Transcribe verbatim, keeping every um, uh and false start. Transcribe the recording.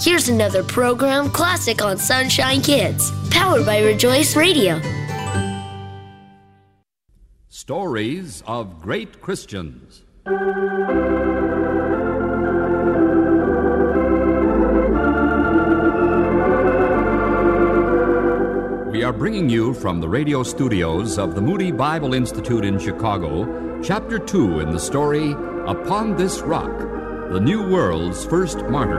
Here's another program classic on Sunshine Kids, powered by Rejoice Radio. Stories of Great Christians. We are bringing you from the radio studios of the Moody Bible Institute in Chicago, Chapter two in the story, Upon This Rock, the New World's First Martyr.